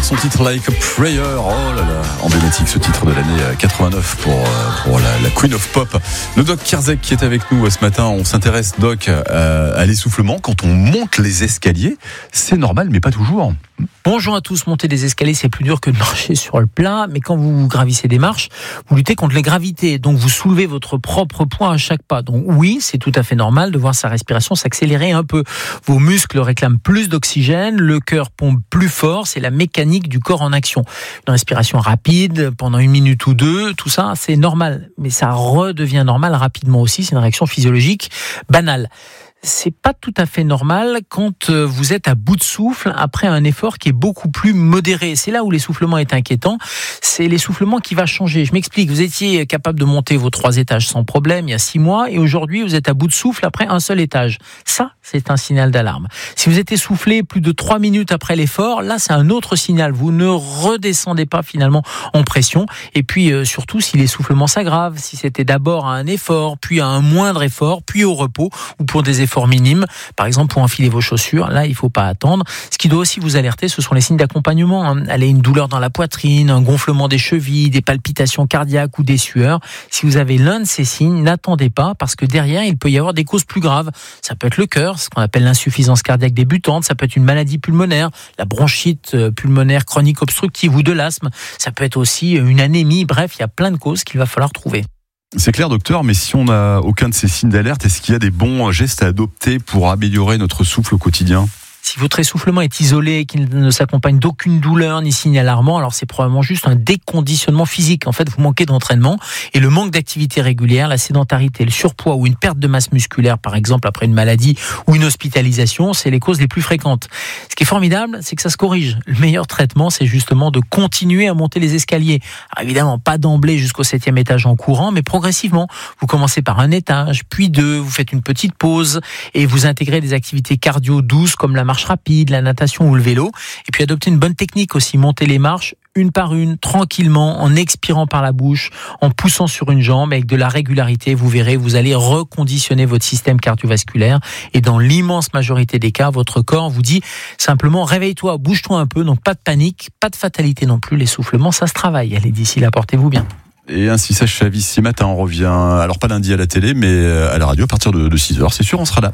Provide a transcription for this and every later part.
avec son titre Like a Prayer. Oh là là, emblématique ce titre de l'année 89 pour la Queen of Pop. Le Doc Kierzek qui est avec nous ce matin. On s'intéresse, Doc, à l'essoufflement. Quand on monte les escaliers, c'est normal, mais pas toujours. Bonjour à tous, monter des escaliers c'est plus dur que de marcher sur le plat, mais quand vous gravissez des marches, vous luttez contre les gravités, donc vous soulevez votre propre poids à chaque pas. Donc oui, c'est tout à fait normal de voir sa respiration s'accélérer un peu. Vos muscles réclament plus d'oxygène, le cœur pompe plus fort, c'est la mécanique du corps en action. Une respiration rapide pendant 1 minute ou 2, tout ça c'est normal, mais ça redevient normal rapidement aussi, c'est une réaction physiologique banale. C'est pas tout à fait normal quand vous êtes à bout de souffle après un effort qui est beaucoup plus modéré. C'est là où l'essoufflement est inquiétant. C'est l'essoufflement qui va changer. Je m'explique. Vous étiez capable de monter vos 3 étages sans problème il y a 6 mois et aujourd'hui vous êtes à bout de souffle après un seul étage. Ça, c'est un signal d'alarme. Si vous êtes essoufflé plus de 3 minutes après l'effort, là c'est un autre signal. Vous ne redescendez pas finalement en pression. Et puis surtout si l'essoufflement s'aggrave, si c'était d'abord à un effort, puis à un moindre effort, puis au repos ou pour des efforts minimes, par exemple pour enfiler vos chaussures, là il ne faut pas attendre. Ce qui doit aussi vous alerter, ce sont les signes d'accompagnement. Elle a une douleur dans la poitrine, un gonflement des chevilles, des palpitations cardiaques ou des sueurs. Si vous avez l'un de ces signes, n'attendez pas parce que derrière il peut y avoir des causes plus graves. Ça peut être le cœur, ce qu'on appelle l'insuffisance cardiaque débutante, ça peut être une maladie pulmonaire, la bronchite pulmonaire chronique obstructive ou de l'asthme, ça peut être aussi une anémie, bref, il y a plein de causes qu'il va falloir trouver. C'est clair, docteur, mais si on n'a aucun de ces signes d'alerte, est-ce qu'il y a des bons gestes à adopter pour améliorer notre souffle au quotidien ? Si votre essoufflement est isolé, qu'il ne s'accompagne d'aucune douleur ni signe alarmant, alors c'est probablement juste un déconditionnement physique. En fait, vous manquez d'entraînement et le manque d'activité régulière, la sédentarité, le surpoids ou une perte de masse musculaire, par exemple après une maladie ou une hospitalisation, c'est les causes les plus fréquentes. Ce qui est formidable, c'est que ça se corrige. Le meilleur traitement, c'est justement de continuer à monter les escaliers. Alors évidemment, pas d'emblée jusqu'au 7e étage en courant, mais progressivement. Vous commencez par un étage, puis 2, vous faites une petite pause et vous intégrez des activités cardio douces comme la marche rapide, la natation ou le vélo. Et puis adopter une bonne technique aussi, monter les marches une par une, tranquillement, en expirant par la bouche, en poussant sur une jambe, avec de la régularité. Vous verrez, vous allez reconditionner votre système cardiovasculaire. Et dans l'immense majorité des cas, votre corps vous dit simplement réveille-toi, bouge-toi un peu. Donc pas de panique, pas de fatalité non plus. L'essoufflement, ça se travaille. Allez, d'ici là, portez-vous bien. Et ainsi s'achève ici matin. On revient, alors pas lundi à la télé, mais à la radio à partir de 6h. C'est sûr, on sera là.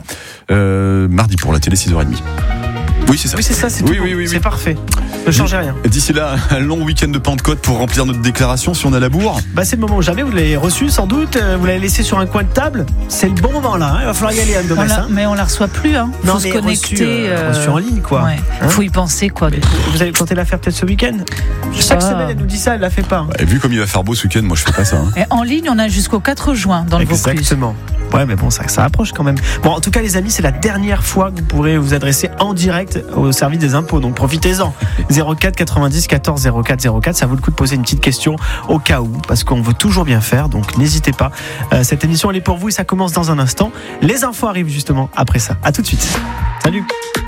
Mardi pour la télé, 6h30. Oui, c'est ça. Oui, c'est ça, c'est tout. Oui. C'est parfait. Ne changez rien. D'ici là, un long week-end de Pentecôte pour remplir notre déclaration si on a la bourre. C'est le moment ou jamais. Vous l'avez reçu sans doute. Vous l'avez laissé sur un coin de table. C'est le bon moment là. Il va falloir y aller, Anne Domès. Mais on la reçoit plus. Faut Non, se mais connecter. reçu en ligne, quoi. Ouais. Faut y penser, quoi. Du coup. Vous allez compter la faire peut-être ce week-end. Chaque semaine, elle nous dit ça. Elle la fait pas. Et vu comme il va faire beau ce week-end, moi je fais pas ça. Et en ligne, on a jusqu'au 4 juin dans le Vaucluse. Exactement. Ouais, mais bon, ça approche quand même. Bon, en tout cas, les amis, c'est la dernière fois que vous pourrez vous adresser en direct au service des impôts. Donc profitez-en. 04 90 14 04 04. Ça vaut le coup de poser une petite question au cas où, parce qu'on veut toujours bien faire. Donc n'hésitez pas. Cette émission, elle est pour vous et ça commence dans un instant. Les infos arrivent justement après ça. À tout de suite. Salut.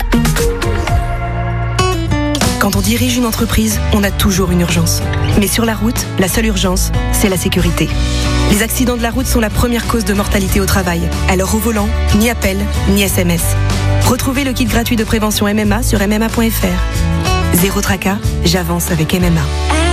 Quand on dirige une entreprise, on a toujours une urgence. Mais sur la route, la seule urgence, c'est la sécurité. Les accidents de la route sont la première cause de mortalité au travail. Alors au volant, ni appel, ni SMS. Retrouvez le kit gratuit de prévention MMA sur MMA.fr. Zéro tracas, j'avance avec MMA.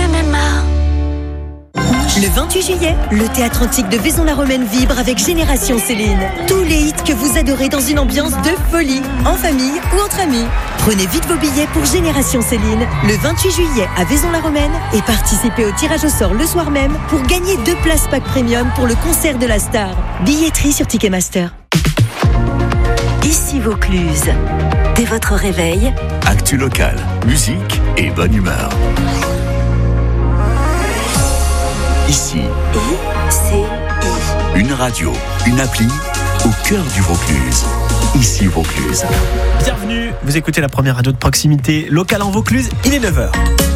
Le 28 juillet, le Théâtre Antique de Vaison-la-Romaine vibre avec Génération Céline. Tous les hits que vous adorez dans une ambiance de folie, en famille ou entre amis. Prenez vite vos billets pour Génération Céline, le 28 juillet à Vaison-la-Romaine et participez au tirage au sort le soir même pour gagner 2 places pack premium pour le concert de la star. Billetterie sur Ticketmaster. Ici Vaucluse. Dès votre réveil, actu local, musique et bonne humeur. Ici, une radio, une appli au cœur du Vaucluse. Ici Vaucluse. Bienvenue, vous écoutez la première radio de proximité locale en Vaucluse, il est 9h.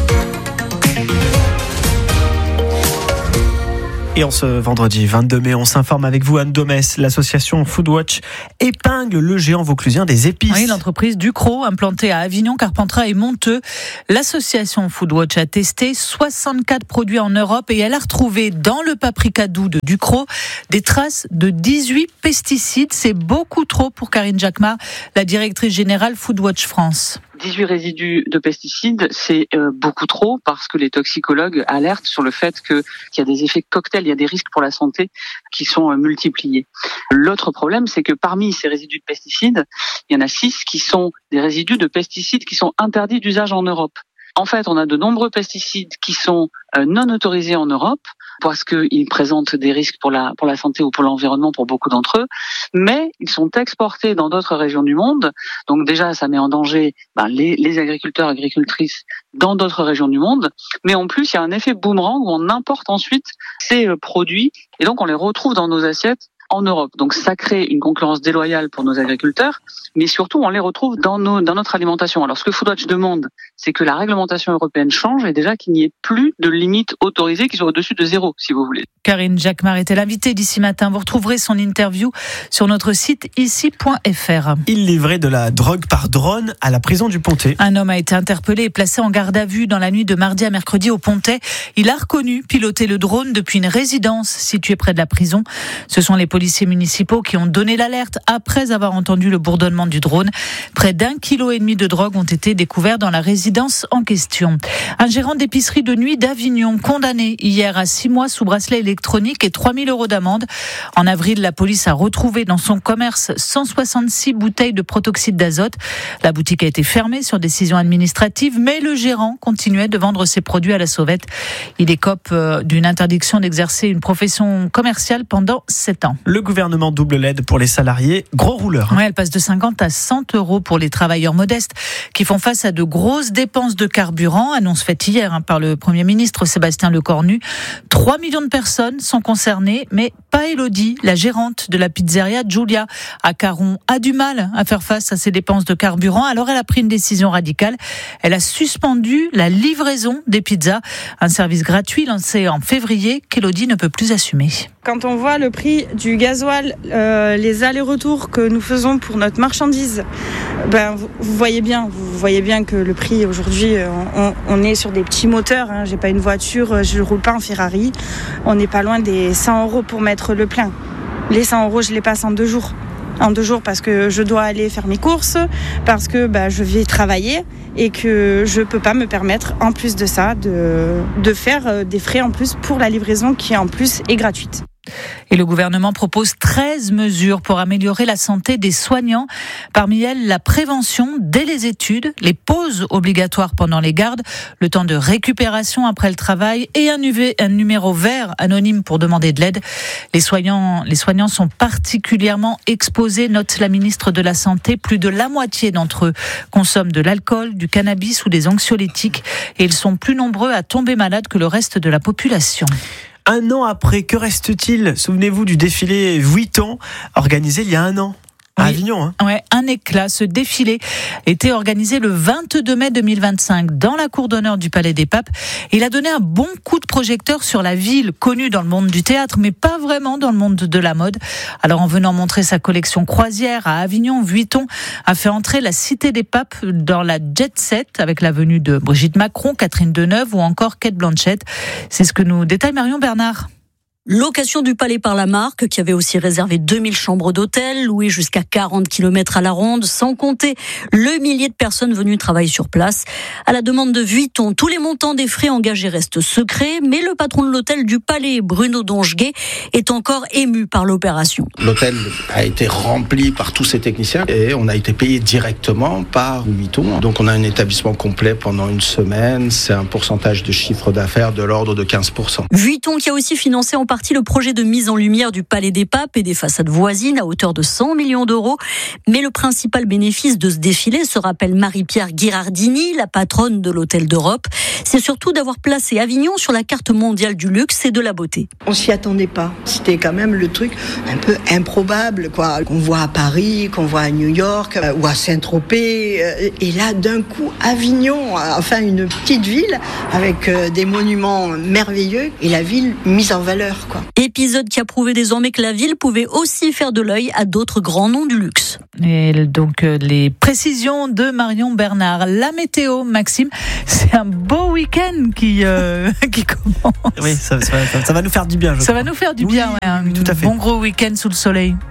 Et en ce vendredi 22 mai, on s'informe avec vous, Anne Domès. L'association Foodwatch épingle le géant vauclusien des épices. Oui, l'entreprise Ducros, implantée à Avignon, Carpentras et Monteux. L'association Foodwatch a testé 64 produits en Europe et elle a retrouvé dans le paprika doux de Ducros des traces de 18 pesticides. C'est beaucoup trop pour Karine Jacquemart, la directrice générale Foodwatch France. 18 résidus de pesticides, c'est beaucoup trop parce que les toxicologues alertent sur le fait qu'il y a des effets cocktails, il y a des risques pour la santé qui sont multipliés. L'autre problème, c'est que parmi ces résidus de pesticides, il y en a 6 qui sont des résidus de pesticides qui sont interdits d'usage en Europe. En fait, on a de nombreux pesticides qui sont non autorisés en Europe parce qu'ils présentent des risques pour la santé ou pour l'environnement pour beaucoup d'entre eux, mais ils sont exportés dans d'autres régions du monde. Donc déjà, ça met en danger les agriculteurs, agricultrices dans d'autres régions du monde. Mais en plus, il y a un effet boomerang où on importe ensuite ces produits et donc on les retrouve dans nos assiettes en Europe. Donc ça crée une concurrence déloyale pour nos agriculteurs, mais surtout on les retrouve dans notre alimentation. Alors ce que Foodwatch demande, c'est que la réglementation européenne change et déjà qu'il n'y ait plus de limite autorisée qui soit au-dessus de 0, si vous voulez. Karine Jacquemart était l'invitée d'ici matin. Vous retrouverez son interview sur notre site ici.fr. Il livrait de la drogue par drone à la prison du Pontet. Un homme a été interpellé et placé en garde à vue dans la nuit de mardi à mercredi au Pontet. Il a reconnu piloter le drone depuis une résidence située près de la prison. Ce sont les policiers municipaux qui ont donné l'alerte après avoir entendu le bourdonnement du drone. Près d'1,5 kg de drogue ont été découverts dans la résidence en question. Un gérant d'épicerie de nuit d'Avignon condamné hier à 6 mois sous bracelet électronique et 3 000 € d'amende. En avril, la police a retrouvé dans son commerce 166 bouteilles de protoxyde d'azote. La boutique a été fermée sur décision administrative, mais le gérant continuait de vendre ses produits à la sauvette. Il écope d'une interdiction d'exercer une profession commerciale pendant 7 ans. Le gouvernement double l'aide pour les salariés, gros rouleur. Ouais, elle passe de 50 à 100 € pour les travailleurs modestes qui font face à de grosses dépenses de carburant. Annonce faite hier par le Premier ministre Sébastien Lecornu. 3 millions de personnes sont concernées, mais pas Élodie, la gérante de la pizzeria Giulia à Caron, a du mal à faire face à ces dépenses de carburant. Alors elle a pris une décision radicale. Elle a suspendu la livraison des pizzas, un service gratuit lancé en février qu'Élodie ne peut plus assumer. Quand on voit le prix du gasoil, les allers-retours que nous faisons pour notre marchandise, vous voyez bien que le prix aujourd'hui, on est sur des petits moteurs. J'ai pas une voiture, je roule pas en Ferrari. On n'est pas loin des 100 € pour mettre le plein. Les 100 €, je les passe en 2 jours. En 2 jours parce que je dois aller faire mes courses, parce que je vais travailler et que je peux pas me permettre en plus de ça de faire des frais en plus pour la livraison qui en plus est gratuite. Et le gouvernement propose 13 mesures pour améliorer la santé des soignants. Parmi elles, la prévention dès les études, les pauses obligatoires pendant les gardes, le temps de récupération après le travail et un numéro vert anonyme pour demander de l'aide. Les soignants sont particulièrement exposés, note la ministre de la Santé. Plus de la moitié d'entre eux consomment de l'alcool, du cannabis ou des anxiolytiques et ils sont plus nombreux à tomber malades que le reste de la population. 1 an après, que reste-t-il ? Souvenez-vous du défilé Vuitton organisé il y a 1 an. À Avignon. Ouais, un éclat. Ce défilé était organisé le 22 mai 2025 dans la cour d'honneur du Palais des Papes. Il a donné un bon coup de projecteur sur la ville, connue dans le monde du théâtre, mais pas vraiment dans le monde de la mode. Alors, en venant montrer sa collection croisière à Avignon, Vuitton a fait entrer la Cité des Papes dans la jet set avec la venue de Brigitte Macron, Catherine Deneuve ou encore Cate Blanchett. C'est ce que nous détaille Marion Bernard. Location du palais par la marque, qui avait aussi réservé 2000 chambres d'hôtel, louées jusqu'à 40 km à la ronde, sans compter le millier de personnes venues travailler sur place. À la demande de Vuitton, tous les montants des frais engagés restent secrets, mais le patron de l'hôtel du palais, Bruno Dongeguet, est encore ému par l'opération. L'hôtel a été rempli par tous ces techniciens et on a été payé directement par Vuitton. Donc on a un établissement complet pendant 1 semaine. C'est un pourcentage de chiffre d'affaires de l'ordre de 15%. Vuitton qui a aussi financé en partie le projet de mise en lumière du Palais des Papes et des façades voisines à hauteur de 100 millions d'euros. Mais le principal bénéfice de ce défilé, se rappelle Marie-Pierre Ghirardini, la patronne de l'Hôtel d'Europe, c'est surtout d'avoir placé Avignon sur la carte mondiale du luxe et de la beauté. On s'y attendait pas. C'était quand même le truc un peu improbable, qu'on voit à Paris, qu'on voit à New York ou à Saint-Tropez. Et là, d'un coup, Avignon, enfin une petite ville avec des monuments merveilleux et la ville mise en valeur. Épisode qui a prouvé désormais que la ville pouvait aussi faire de l'œil à d'autres grands noms du luxe. Et donc les précisions de Marion Bernard. La météo, Maxime, c'est un beau week-end qui commence. Oui, ça va nous faire du bien. Ça va nous faire du bien, oui, tout à fait. Bon gros week-end sous le soleil.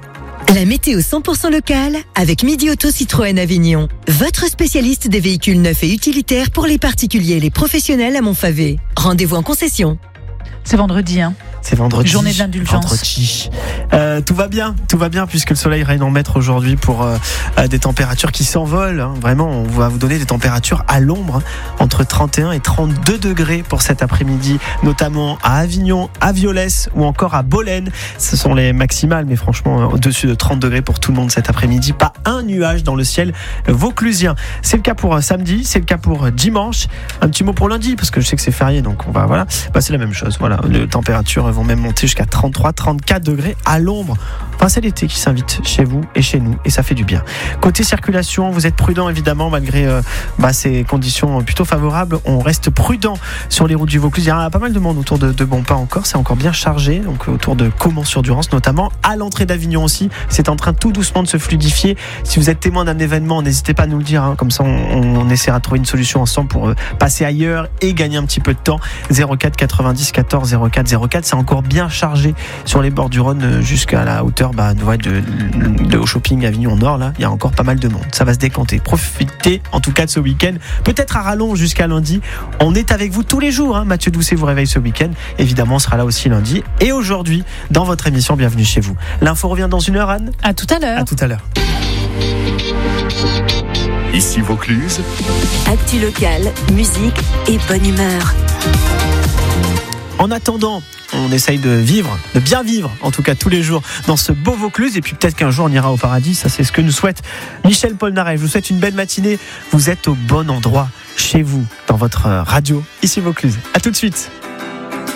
La météo 100% locale avec Midi Auto Citroën Avignon. Votre spécialiste des véhicules neufs et utilitaires pour les particuliers et les professionnels à Montfavet. Rendez-vous en concession. C'est vendredi, hein. C'est vendredi. Journée d'indulgence. Vendredi. Tout va bien puisque le soleil règne en maître aujourd'hui pour des températures qui s'envolent. Hein. Vraiment, on va vous donner des températures à l'ombre entre 31 et 32 degrés pour cet après-midi, notamment à Avignon, à Violès ou encore à Bolène. Ce sont les maximales, mais franchement, au-dessus de 30 degrés pour tout le monde cet après-midi. Pas un nuage dans le ciel vauclusien. C'est le cas pour samedi, c'est le cas pour dimanche. Un petit mot pour lundi parce que je sais que c'est férié, donc on va voilà. C'est la même chose. Voilà, les températures vont même monter jusqu'à 33, 34 degrés à l'ombre. Enfin, c'est l'été qui s'invite chez vous et chez nous et ça fait du bien. Côté circulation, vous êtes prudent évidemment malgré ces conditions plutôt favorables. On reste prudent sur les routes du Vaucluse. Il y a pas mal de monde autour de Bonpas encore. C'est encore bien chargé. Donc autour de Caumont-sur-Durance notamment. À l'entrée d'Avignon aussi. C'est en train tout doucement de se fluidifier. Si vous êtes témoin d'un événement, n'hésitez pas à nous le dire. Hein. Comme ça, on essaiera de trouver une solution ensemble pour passer ailleurs et gagner un petit peu de temps. 04 90 14 04 04. C'est encore bien chargé sur les bords du Rhône jusqu'à la hauteur de Haut Shopping Avignon Nord. Là, il y a encore pas mal de monde. Ça va se décanter. Profitez en tout cas de ce week-end. Peut-être à rallonge jusqu'à lundi. On est avec vous tous les jours. Hein. Mathieu Doucet vous réveille ce week-end. Évidemment, on sera là aussi lundi. Et aujourd'hui, dans votre émission, bienvenue chez vous. L'info revient dans une heure, Anne. À tout à l'heure. À tout à l'heure. Ici Vaucluse. Actu locale, musique et bonne humeur. En attendant, on essaye de bien vivre, en tout cas tous les jours, dans ce beau Vaucluse. Et puis peut-être qu'un jour on ira au paradis. Ça, c'est ce que nous souhaite Michel Polnareff. Je vous souhaite une belle matinée. Vous êtes au bon endroit, chez vous, dans votre radio, ici Vaucluse. À tout de suite.